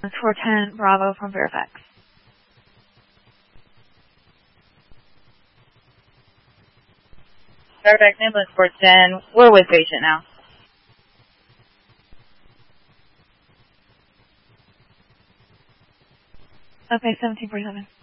Tour 10, Bravo from Fairfax. Fairfax ambulance for 10. We're with patient now. Okay, 1747.